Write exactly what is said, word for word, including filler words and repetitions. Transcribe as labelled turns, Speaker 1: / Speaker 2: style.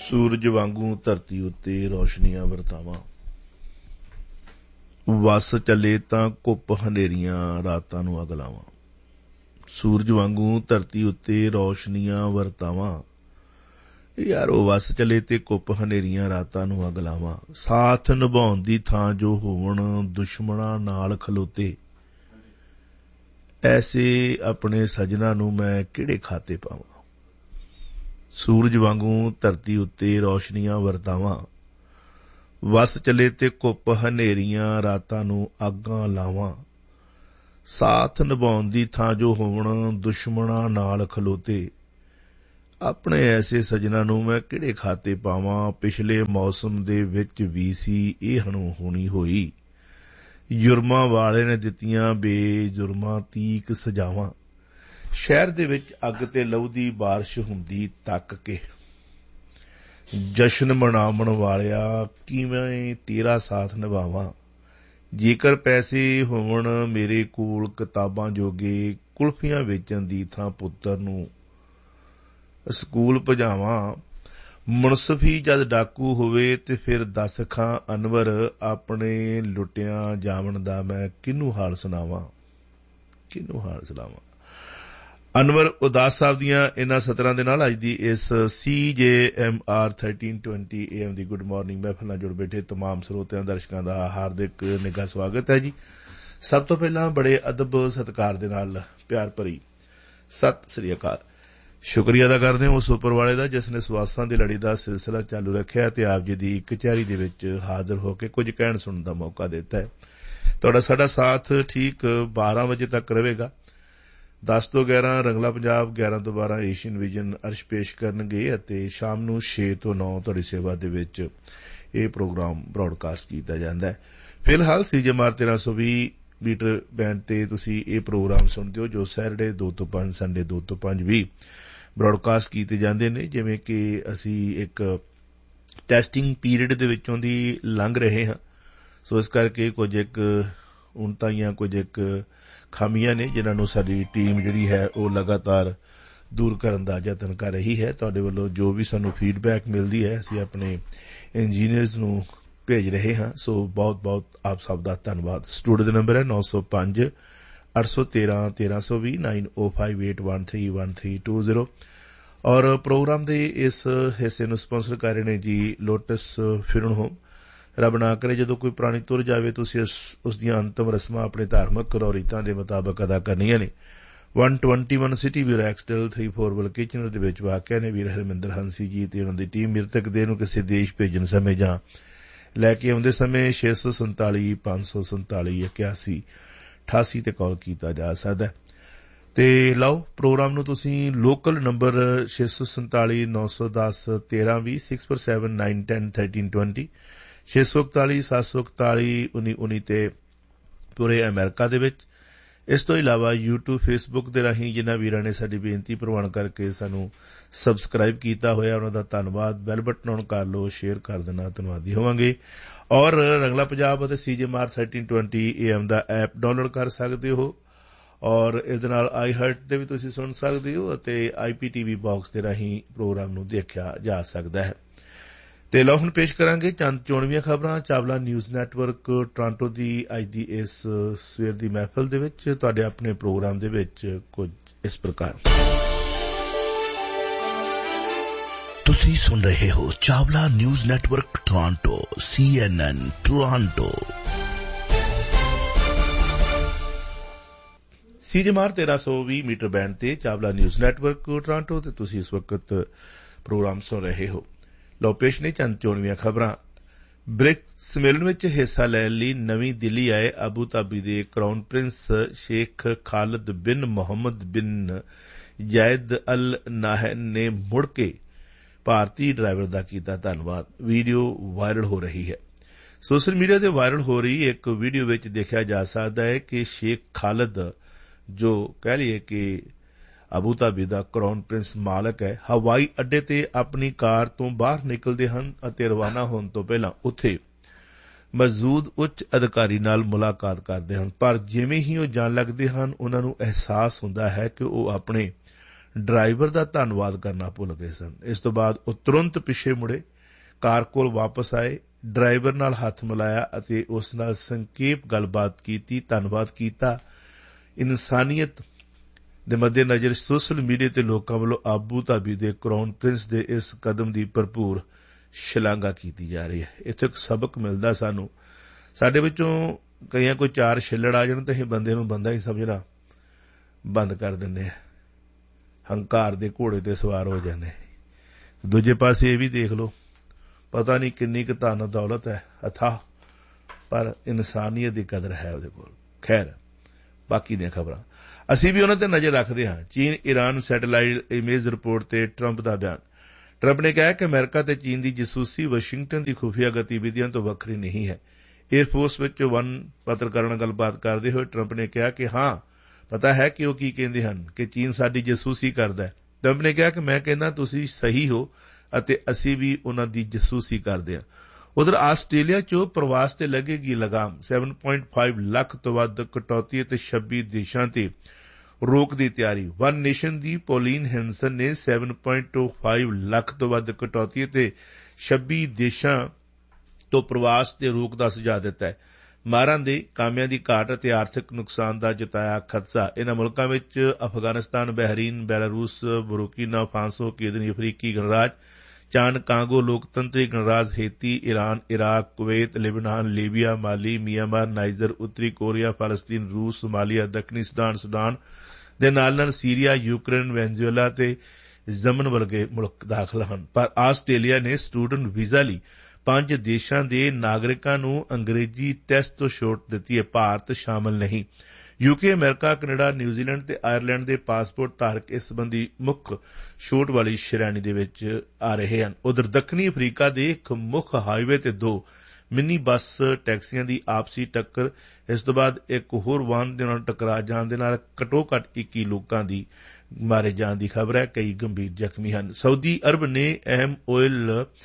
Speaker 1: ਸੂਰਜ ਵਾਂਗੂ ਧਰਤੀ ਉੱਤੇ ਰੌਸ਼ਨੀਆਂ ਵਰਤਾਵਾਂ, ਵਸ ਚੱਲੇ ਤਾਂ ਘੁੱਪ ਹਨੇਰੀਆਂ ਰਾਤਾਂ ਨੂੰ ਅੱਗ ਲਾਵਾਂ। ਸੂਰਜ ਵਾਂਗੂ ਧਰਤੀ ਉੱਤੇ ਰੌਸ਼ਨੀਆਂ ਵਰਤਾਵਾਂ, ਯਾਰੋ ਵਸ ਚੱਲੇ ਤੇ ਘੁੱਪ ਹਨੇਰੀਆਂ ਰਾਤਾਂ ਨੂੰ ਅੱਗ ਲਾਵਾਂ। ਸਾਥ ਨਿਭਾਉਣ ਦੀ ਥਾਂ ਜੋ ਹੋਵਣ ਦੁਸ਼ਮਣਾਂ ਨਾਲ ਖਲੋਤੇ, ਐਸੇ ਆਪਣੇ ਸਜਣਾ ਨੂੰ ਮੈਂ ਕਿਹੜੇ ਖਾਤੇ ਪਾਵਾਂ। ਸੂਰਜ ਵਾਂਗੂ ਧਰਤੀ ਉੱਤੇ ਰੌਸ਼ਨੀਆਂ ਵਰਤਾਵਾਂ, ਵਸ ਚੱਲੇ ਤੇ ਘੁੱਪ ਹਨੇਰੀਆਂ ਰਾਤਾਂ ਨੂੰ ਅੱਗਾਂ ਲਾਵਾਂ। ਸਾਥ ਨਿਭਾਉਣ ਦੀ ਥਾਂ ਜੋ ਹੋਵਣ ਦੁਸ਼ਮਣਾਂ ਨਾਲ ਖਲੋਤੇ, ਆਪਣੇ ਐਸੇ ਸਜਣਾ ਨੂੰ ਮੈਂ ਕਿਹੜੇ ਖਾਤੇ ਪਾਵਾਂ। ਪਿਛਲੇ ਮੌਸਮ ਦੇ ਵਿੱਚ ਵੀ ਸੀ ਇਹ ਅਣਹੋਣੀ ਹੋਈ, ਜੁਰਮਾਂ ਵਾਲੇ ਨੇ ਦਿੱਤੀਆਂ ਬੇਜੁਰਮਾਂ ਤੀਕ ਸਜ਼ਾਵਾਂ। ਸ਼ਹਿਰ ਦੇ ਵਿੱਚ ਅੱਗ ਤੇ ਲਹੂ ਦੀ ਬਾਰਿਸ਼ ਹੁੰਦੀ ਤੱਕ ਕੇ, ਜਸ਼ਨ ਮਨਾਉਣ ਵਾਲਿਆ ਕਿਵੇਂ ਤੇਰਾ ਸਾਥ ਨਿਭਾਵਾਂ। ਜੇਕਰ ਪੈਸੇ ਹੋਵਣ ਮੇਰੇ ਕੋਲ ਕਿਤਾਬਾਂ ਜੋਗੇ, ਕੁਲਫੀਆਂ ਵੇਚਣ ਦੀ ਥਾਂ ਪੁੱਤਰ ਨੂੰ ਸਕੂਲ ਭਜਾਵਾਂ। ਮੁਨਸਫੀ ਜਦ ਡਾਕੂ ਹੋਵੇ ਤੇ ਫਿਰ ਦੱਸ ਖਾਂ ਅਨਵਰ, ਆਪਣੇ ਲੁੱਟਿਆਂ ਜਾਵਣ ਦਾ ਮੈਂ ਕਿਹਨੂੰ ਹਾਲ ਸੁਣਾਵਾਂ, ਕਿਹਨੂੰ ਹਾਲ ਸੁਣਾਵਾਂ। ਅਨਵਰ ਉਦਾਸ ਸਾਹਿਬ ਦੀਆਂ ਇਹਨਾਂ ਸਤਰਾਂ ਦੇ ਨਾਲ ਅੱਜ ਦੀ ਇਸ ਸੀ ਜੇ M R thirteen twenty A M the good morning ਮਹਿਫਲ ਨਾਲ ਜੁੜ ਬੈਠੇ ਤਮਾਮ ਸਰੋਤਿਆਂ ਦਰਸ਼ਕਾਂ ਦਾ ਹਾਰਦਿਕ ਨਿੱਘਾ ਸਵਾਗਤ ਹੈ ਜੀ। ਸਭ ਤੋਂ ਪਹਿਲਾਂ ਬੜੇ ਅਦਬ ਸਤਿਕਾਰ ਦੇ ਨਾਲ ਪਿਆਰ ਭਰੀ ਸਤਿ ਸ੍ਰੀ ਅਕਾਲ। ਸ਼ੁਕਰੀਆ ਅਦਾ ਕਰਦੇ ਹਾਂ ਉਸ ਉੱਪਰ ਵਾਲੇ ਦਾ ਜਿਸ ਨੇ ਸਵਾਸਾਂ ਦੀ ਲੜੀ ਦਾ ਸਿਲਸਿਲਾ ਚਾਲੂ ਰੱਖਿਆ ਤੇ ਆਪ ਜੀ ਦੀ ਕਚਹਿਰੀ ਦੇ ਵਿੱਚ ਹਾਜ਼ਰ ਹੋ ਕੇ ਕੁਝ ਕਹਿਣ ਸੁਣਨ ਦਾ ਮੌਕਾ ਦਿੱਤਾ ਹੈ। ਤੁਹਾਡਾ ਸਾਡਾ ਸਾਥ ਠੀਕ ਬਾਰਾਂ ਵਜੇ ਤੱਕ ਰਹੇਗਾ। ਦਸ ਤੋਂ ਗਿਆਰਾਂ ਰੰਗਲਾ ਪੰਜਾਬ, ਗਿਆਰਾਂ ਤੋਂ ਬਾਰਾਂ ਏਸ਼ੀਅਨ ਵਿਜ਼ਨ ਅਰਸ਼ ਪੇਸ਼ ਕਰਨਗੇ ਅਤੇ ਸ਼ਾਮ ਨੂੰ ਛੇ ਤੋਂ ਨੌ ਤੁਹਾਡੀ ਸੇਵਾ ਦੇ ਵਿੱਚ ਇਹ ਪ੍ਰੋਗਰਾਮ ਬ੍ਰਾਡਕਾਸਟ ਕੀਤਾ ਜਾਂਦਾ ਹੈ। ਫਿਲਹਾਲ ਸੀਜੇਮਾਰ ਤੇਰਾਂ ਸੌ ਵੀਹ ਮੀਟਰ ਬੈਂਡ ਤੇ ਤੁਸੀਂ ਇਹ ਪ੍ਰੋਗਰਾਮ ਸੁਣਦੇ ਹੋ ਜੋ ਸੈਟਰਡੇ ਦੋ ਤੋਂ ਪੰਜ, ਸੰਡੇ ਦੋ ਤੋਂ ਪੰਜ ਵੀ ਬ੍ਰਾਡਕਾਸਟ ਕੀਤੇ ਜਾਂਦੇ ਨੇ। ਜਿਵੇਂ ਕਿ ਅਸੀਂ ਇੱਕ ਟੈਸਟਿੰਗ ਪੀਰੀਅਡ ਦੇ ਵਿੱਚੋਂ ਦੀ ਲੰਘ ਰਹੇ ਹਾਂ, ਸੋ ਇਸ ਕਰਕੇ ਕੁਝ ਇੱਕ ਉਣਤਾਈਆਂ, ਕੁਝ ਇੱਕ ਖਾਮੀਆਂ ਨੇ ਜਿਨ੍ਹਾਂ ਨੂੰ ਸਾਡੀ ਟੀਮ ਜਿਹੜੀ ਹੈ ਉਹ ਲਗਾਤਾਰ ਦੂਰ ਕਰਨ ਦਾ ਯਤਨ ਕਰ ਰਹੀ ਹੈ। ਤੁਹਾਡੇ ਵੱਲੋਂ ਜੋ ਵੀ ਸਾਨੂੰ ਫੀਡਬੈਕ ਮਿਲਦੀ ਹੈ ਅਸੀਂ ਆਪਣੇ ਇੰਜੀਨੀਅਰਸ ਨੂੰ ਭੇਜ ਰਹੇ ਹਾਂ, ਸੋ ਬਹੁਤ ਬਹੁਤ ਆਪ ਸਭ ਦਾ ਧੰਨਵਾਦ। ਸਟੂਡੀਓ ਦਾ ਨੰਬਰ ਹੈ ਨੌ ਸੌ ਪੰਜ ਅੱਠ ਸੌ ਤੇਰਾਂ ਤੇਰਾਂ ਸੌ ਵੀਹ ਨਾਈਨ ਓ five eight one three one three two zero. ਔਰ ਪ੍ਰੋਗਰਾਮ ਦੇ ਇਸ ਹਿੱਸੇ ਨੂੰ ਸਪਾਂਸਰ ਕਰ ਰਹੇ ਨੇ ਜੀ ਲੋਟਸ ਫਿਰਨ ਹੋਮ। ਰੱਬ ਨਾ ਕਰੇ ਜਦੋਂ ਕੋਈ ਪ੍ਰਾਣੀ ਤੁਰ ਜਾਵੇ ਤੁਸੀਂ ਉਸ ਦੀਆਂ ਅੰਤਮ ਰਸਮਾਂ ਆਪਣੇ ਧਾਰਮਿਕ ਰੀਤਾਂ ਦੇ ਮੁਤਾਬਕ ਅਦਾ ਕਰਨੀਆਂ ਨੇ। ਇੱਕ ਸੌ ਇਕੱਤੀ ਸਿਟੀ ਵਿਊ ਐਕਸਟਲ ਤਿੰਨ ਚਾਰ ਵੱਲ ਕਿਚਨਰ ਦੇ ਵਿੱਚ ਵਾਕਿਆ ਨੇ ਵੀਰ ਹਰਮਿੰਦਰ ਹੰਸੀ ਜੀ ਤੇ ਉਹਨਾਂ ਦੀ ਟੀਮ। ਮ੍ਰਿਤਕ ਦੇਹ ਨੂੰ ਕਿਸੇ ਦੇਸ਼ ਭੇਜਣ ਸਮੇਂ ਜਾਂ ਲੈ ਕੇ ਆਉਂਦੇ ਸਮੇਂ ਛੇ ਸੌ ਸੰਤਾਲੀ ਪੰਜ ਸੌ ਸੰਤਾਲੀ ਇਕਿਆਸੀ ਅਠਾਸੀ ਤੇ ਕਾਲ ਕੀਤਾ ਜਾ ਸਕਦਾ। ਤੇ ਲਓ ਪ੍ਰੋਗਰਾਮ ਨੂੰ ਤੁਸੀਂ ਲੋਕਲ ਨੰਬਰ ਛੇ ਸੌ ਸੰਤਾਲੀ ਨੌ ਸੌ ਦਸ ਤੇਰਾਂ ਵੀਹ six four seven nine ten thirteen twenty ਛੇ ਸੌ ਇਕਤਾਲੀ ਸੱਤ ਸੌ ਇਕਤਾਲੀ ਉੱਨੀ ਉੱਨੀ ਤੇ ਪੂਰੇ ਅਮਰੀਕਾ ਦੇ ਵਿੱਚ। ਇਸ ਤੋਂ ਇਲਾਵਾ ਯੂਟਿਊਬ, ਫੇਸਬੁੱਕ ਦੇ ਰਾਹੀਂ ਜਿਨ੍ਹਾਂ ਵੀਰਾਂ ਨੇ ਸਾਡੀ ਬੇਨਤੀ ਪ੍ਰਵਾਨ ਕਰਕੇ ਸਾਨੂੰ ਸਬਸਕ੍ਰਾਈਬ ਕੀਤਾ ਹੋਇਆ ਉਹਨਾਂ ਦਾ ਧੰਨਵਾਦ। ਬੈਲ ਬਟਨ ਆਨ ਕਰ ਲਓ, ਸ਼ੇਅਰ ਕਰ ਦੇਣਾ, ਧੰਨਵਾਦੀ ਹੋਵਾਂਗੇ। ਔਰ ਰੰਗਲਾ ਪੰਜਾਬ ਅਤੇ ਸੀਜੇਮਾਰ thirteen twenty A M the app download ਕਰ ਸਕਦੇ ਹੋ ਔਰ ਇਹਦੇ ਨਾਲ ਆਈ ਹਰਟ ਤੇ ਵੀ ਤੁਸੀਂ ਸੁਣ ਸਕਦੇ ਹੋ ਅਤੇ ਆਈ ਪੀ ਟੀ ਵੀ ਬਾਕਸ ਦੇ ਰਾਹੀਂ ਪ੍ਰੋਗਰਾਮ ਨੂੰ ਦੇਖਿਆ ਜਾ ਸਕਦਾ ਹੈ। ਤੇ ਲਓ ਹੁਣ ਪੇਸ਼ ਕਰਾਂਗੇ ਚੰਦ ਚੋਣਵੀਆਂ ਖਬਰਾਂ ਚਾਵਲਾ ਨਿਊਜ਼ ਨੈਟਵਰਕ ਟੋਰਾਂਟੋ ਦੀ ਅੱਜ ਦੀ ਇਸ ਸਵੇਰ ਦੀ ਮਹਿਫਲ ਦੇ ਵਿੱਚ। ਤੁਹਾਡੇ ਆਪਣੇ ਪ੍ਰੋਗਰਾਮ ਦੇ ਵਿੱਚ ਕੁਝ ਇਸ ਪ੍ਰਕਾਰ
Speaker 2: ਤੁਸੀਂ ਸੁਣ ਰਹੇ ਹੋ ਚਾਵਲਾ ਨਿਊਜ਼ ਨੈਟਵਰਕ ਟੋਰਾਂਟੋ, ਸੀ ਐਨ ਐਨ ਟੋਰਾਂਟੋ।
Speaker 1: ਸੀਜੇਮਾਰ ਤੇਰਾਂ ਸੌ ਵੀਹ ਮੀਟਰ ਬੈਂਡ ਤੇ ਚਾਵਲਾ ਨਿਊਜ਼ ਨੈਟਵਰਕ ਟੋਰਾਂਟੋ ਤੇ ਤੁਸੀਂ ਇਸ ਵਕਤ ਪ੍ਰੋਗਰਾਮ ਸੁਣ ਰਹੇ ਹੋ। ਲਓ ਪੇਸ਼ ਨੇ ਚੰਦ ਚੋਣਵੀਆਂ ਖਬਰਾਂ। ਬ੍ਰਿਕਸ ਸੰਮੇਲਨ ਵਿੱਚ ਹਿੱਸਾ ਲੈਣ ਲਈ ਨਵੀਂ ਦਿੱਲੀ ਆਏ ਅਬੂ ਧਾਬੀ ਦੇ ਕਰਾਊਨ ਪ੍ਰਿੰਸ ਸ਼ੇਖ ਖਾਲਿਦ ਬਿਨ ਮੁਹੰਮਦ ਬਿਨ ਜਾਇਦ ਅਲ ਨਾਹਨ ਨੇ ਮੁੜ ਕੇ ਭਾਰਤੀ ਡਰਾਈਵਰ ਦਾ ਕੀਤਾ ਧੰਨਵਾਦ। ਵੀਡੀਓ ਵਾਇਰਲ ਹੋ ਰਹੀ ਹੈ। ਸੋਸ਼ਲ ਮੀਡੀਆ ਤੇ ਵਾਇਰਲ ਹੋ ਰਹੀ ਇੱਕ ਵੀਡੀਓ ਵਿੱਚ ਦੇਖਿਆ ਜਾ ਸਕਦਾ ਹੈ ਕਿ ਸ਼ੇਖ ਖਾਲਿਦ ਜੋ ਕਹਿ ਲਈਏ ਕਿ ਅਬੂ ਧਾਬੀ ਦਾ ਕਰਾਊਨ ਪ੍ਰਿੰਸ ਮਾਲਕ ਹੈ, ਹਵਾਈ ਅੱਡੇ ਤੇ ਆਪਣੀ ਕਾਰ ਤੋਂ ਬਾਹਰ ਨਿਕਲਦੇ ਹਨ ਅਤੇ ਰਵਾਨਾ ਹੋਣ ਤੋਂ ਪਹਿਲਾਂ ਉੱਥੇ ਮੌਜੂਦ ਉੱਚ ਅਧਿਕਾਰੀ ਨਾਲ ਮੁਲਾਕਾਤ ਕਰਦੇ ਹਨ। ਪਰ ਜਿਵੇਂ ਹੀ ਉਹ ਜਾਣ ਲੱਗਦੇ ਹਨ ਉਹਨਾਂ ਨੂੰ ਅਹਿਸਾਸ ਹੁੰਦਾ ਹੈ ਕਿ ਉਹ ਆਪਣੇ ਡਰਾਈਵਰ ਦਾ ਧੰਨਵਾਦ ਕਰਨਾ ਭੁੱਲ ਗਏ ਸਨ। ਇਸ ਤੋਂ ਬਾਅਦ ਉਹ ਤੁਰੰਤ ਪਿੱਛੇ ਮੁੜੇ, ਕਾਰ ਕੋਲ ਵਾਪਸ ਆਏ, ਡਰਾਈਵਰ ਨਾਲ ਹੱਥ ਮਿਲਾਇਆ ਅਤੇ ਉਸ ਨਾਲ ਸੰਖੇਪ ਗੱਲਬਾਤ ਕੀਤੀ, ਧੰਨਵਾਦ ਕੀਤਾ। ਇਨਸਾਨੀਅਤ ਦੇ ਮੱਦੇਨਜ਼ਰ ਸੋਸ਼ਲ ਮੀਡੀਆ ਤੇ ਲੋਕਾਂ ਵੱਲੋਂ ਆਬੂ ਧਾਬੀ ਦੇ ਕਰਾਊਨ ਪ੍ਰਿੰਸ ਦੇ ਇਸ ਕਦਮ ਦੀ ਭਰਪੂਰ ਸ਼ਲਾਘਾ ਕੀਤੀ ਜਾ ਰਹੀ ਹੈ। ਇੱਥੇ ਇੱਕ ਸਬਕ ਮਿਲਦਾ ਸਾਨੂੰ। ਸਾਡੇ ਵਿੱਚੋਂ ਕਈਆਂ ਕੋਈ ਚਾਰ ਛਿੱਲੜ ਆ ਜਾਣ ਤਾਂ ਇਹ ਬੰਦੇ ਨੂੰ ਬੰਦਾ ਹੀ ਸਮਝਣਾ ਬੰਦ ਕਰ ਦਿੰਦੇ ਆ, ਹੰਕਾਰ ਦੇ ਘੋੜੇ ਤੇ ਸਵਾਰ ਹੋ ਜਾਂਦੇ। ਦੂਜੇ ਪਾਸੇ ਇਹ ਵੀ ਦੇਖ ਲਓ, ਪਤਾ ਨਹੀਂ ਕਿੰਨੀ ਕੁ ਧਨ ਦੌਲਤ ਹੈ ਅਥਾਹ, ਪਰ ਇਨਸਾਨੀਅਤ ਦੀ ਕਦਰ ਹੈ ਉਹਦੇ ਕੋਲ। ਖੈਰ, ਬਾਕੀ ਦੀਆਂ ਖਬਰਾਂ ਅਸੀਂ ਵੀ ਉਹਨਾਂ ਤੇ ਨਜ਼ਰ ਰੱਖਦੇ ਹਾਂ। ਚੀਨ ਈਰਾਨ ਸੈਟੇਲਾਈਟ ਇਮੇਜ ਰਿਪੋਰਟ ਤੇ ਟਰੰਪ ਦਾ ਬਿਆਨ। ਟਰੰਪ ਨੇ ਕਿਹਾ ਕਿ ਅਮਰੀਕਾ ਤੇ ਚੀਨ ਦੀ ਜਸੂਸੀ ਵਾਸ਼ਿੰਗਟਨ ਦੀ ਖੁਫੀਆ ਗਤੀਵਿਧੀਆਂ ਤੋਂ ਵੱਖਰੀ ਨਹੀਂ ਹੈ। ਏਅਰਫੋਰਸ ਵਿੱਚ ਵਨ ਪੱਤਰਕਾਰਾਂ ਨਾਲ ਗੱਲਬਾਤ ਕਰਦੇ ਹੋਏ ਟਰੰਪ ਨੇ ਕਿਹਾ ਕਿ ਹਾਂ, ਪਤਾ ਹੈ ਕਿ ਉਹ ਕੀ ਕਹਿੰਦੇ ਹਨ ਕਿ ਚੀਨ ਸਾਡੀ ਜਸੂਸੀ ਕਰਦਾ ਹੈ। ਟਰੰਪ ਨੇ ਕਿਹਾ ਕਿ ਮੈਂ ਕਹਿੰਦਾ ਤੁਸੀਂ ਸਹੀ ਹੋ ਅਤੇ ਅਸੀਂ ਵੀ ਉਹਨਾਂ ਦੀ ਜਸੂਸੀ ਕਰਦੇ ਹਾਂ। ਉਧਰ ਆਸਟ੍ਰੇਲੀਆ ਚ ਪ੍ਰਵਾਸ ਤੇ ਲੱਗੇਗੀ ਲਗਾਮ। ਸੱਤ ਪੁਆਇੰਟ ਪੰਜ ਲੱਖ ਤੋਂ ਵੱਧ ਕਟੌਤੀ ਅਤੇ ਛੱਬੀ ਦੇਸ਼ਾਂ ਤੇ ਰੋਕ ਦੀ ਤਿਆਰੀ। ਵਨ ਨੇਸ਼ਨ ਦੀ ਪੋਲੀਨ ਹੈਂਸਨ ਨੇ ਸੱਤ ਪੁਆਇੰਟ ਦੋ ਪੰਜ ਲੱਖ ਤੋਂ ਵੱਧ ਕਟੌਤੀ ਅਤੇ ਛੱਬੀ ਦੇਸ਼ਾਂ ਤੋਂ ਪ੍ਰਵਾਸ ਤੇ ਰੋਕ ਦਾ ਸੁਝਾਅ ਦਿੱਤਾ ਹੈ। ਮਾਰਾਂ ਦੇ ਕਾਮਿਆਂ ਦੀ ਘਾਟ ਅਤੇ ਆਰਥਿਕ ਨੁਕਸਾਨ ਦਾ ਜਤਾਇਆ ਖਦਸ਼ਾ। ਇਨ੍ਹਾਂ ਮੁਲਕਾਂ ਵਿੱਚ ਅਫਗਾਨਿਸਤਾਨ, ਬਹਿਰੀਨ, ਬੈਲਾਰੂਸ, ਬੁਰਕੀਨਾ ਫਾਸੋ, ਕੇਂਦਰੀ ਅਫਰੀਕੀ ਗਣਰਾਜ, ਚਾਨ, ਕਾਂਗੋ ਲੋਕਤੰਤਰੀ ਗਣਰਾਜ, ਹੇਤੀ, ਈਰਾਨ, ਇਰਾਕ, ਕੁਵੈਤ, ਲਿਬਨਾਨ, ਲੀਬੀਆ, ਮਾਲੀ, ਮਿਆਂਮਾਰ, ਨਾਈਜਰ, ਉੱਤਰੀ ਕੋਰੀਆ, ਫਲਸਤੀਨ, ਰੂਸ, ਸੋਮਾਲੀਆ, ਦੱਖਣੀ ਸੁਡਾਨ, ਸੁਡਾਨ ਦੇ ਨਾਲ ਨਾਲ ਸੀਰੀਆ, ਯੂਕਰੇਨ, ਵੈਨਜ਼ੂਏਲਾ ਤੇ ਯਮਨ ਵਰਗੇ ਮੁਲਕ ਦਾਖਲ ਹਨ। ਪਰ ਆਸਟ੍ਰੇਲੀਆ ਨੇ ਸਟੂਡੈਂਟ ਵੀਜ਼ਾ ਲਈ ਪੰਜ ਦੇਸ਼ਾਂ ਦੇ ਨਾਗਰਿਕਾਂ ਨੂੰ ਅੰਗਰੇਜ਼ੀ ਟੈਸਟ ਤੋਂ ਛੋਟ ਦਿੱਤੀ ਹੈ। ਭਾਰਤ ਸ਼ਾਮਲ ਨਹੀਂ। ਯੂਕੇ, ਅਮਰੀਕਾ, ਕੈਨੇਡਾ, ਨਿਊਜ਼ੀਲੈਂਡ ਤੇ ਆਇਰਲੈਂਡ ਦੇ ਪਾਸਪੋਰਟ ਧਾਰਕ ਇਸ ਸੰਬੰਧੀ ਮੁੱਖ ਛੋਟ ਵਾਲੀ ਸ਼੍ਰੇਣੀ ਦੇ ਵਿੱਚ ਆ ਰਹੇ ਹਨ। ਉਧਰ ਦੱਖਣੀ ਅਫਰੀਕਾ ਦੇ ਇੱਕ ਮੁੱਖ ਹਾਈਵੇ ਤੇ ਦੋ ਮਿੰਨੀ ਬੱਸ ਟੈਕਸੀਆਂ ਦੀ ਆਪਸੀ ਟੱਕਰ। ਇਸ ਤੋਂ ਬਾਅਦ ਇੱਕ ਹੋਰ ਵਾਹਨ ਦੇ ਨਾਲ ਟਕਰਾ ਜਾਣ ਦੇ ਨਾਲ ਘੱਟੋ ਘੱਟ ਇੱਕੀ ਲੋਕਾਂ ਦੀ ਮਾਰੇ ਜਾਣ ਦੀ ਖਬਰ ਹੈ। ਕਈ ਗੰਭੀਰ ਜ਼ਖਮੀ ਹਨ। ਸਾਊਦੀ ਅਰਬ ਨੇ ਅਹਿਮ ਆਇਲ